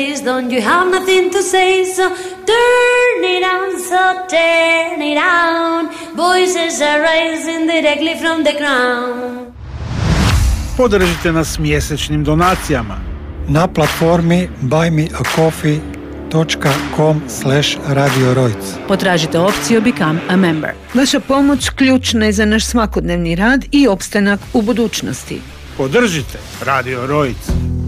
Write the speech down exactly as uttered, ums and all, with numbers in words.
Don't you have nothing to say, so turn it on, so turn it on. Voices are rising directly from the ground. Podržite nas mjesečnim donacijama na platformi buy me a coffee dot com slash radio rojc. Potražite opciju Become a Member. Vaša pomoć ključna je za naš svakodnevni rad i opstanak u budućnosti. Podržite Radio Rojc.